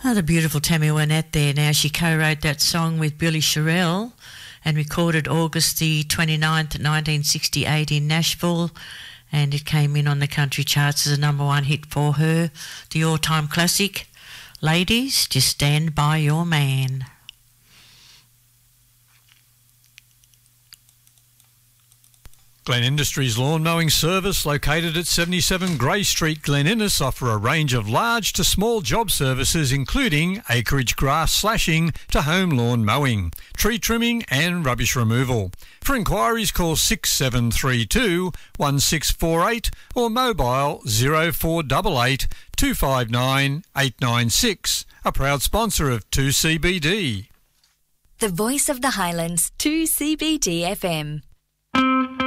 Oh, the beautiful Tammy Wynette there. Now, she co-wrote that song with Billy Sherrill and recorded August the 29th, 1968 in Nashville, and it came in on the country charts as a number one hit for her. The all-time classic, Ladies, Just Stand By Your Man. Glen Industries Lawn Mowing Service, located at 77 Grey Street, Glen Innes, offer a range of large to small job services including acreage grass slashing to home lawn mowing, tree trimming and rubbish removal. For inquiries, call 6732 1648 or mobile 0488 259 896. A proud sponsor of 2CBD. The voice of the Highlands, 2CBD FM.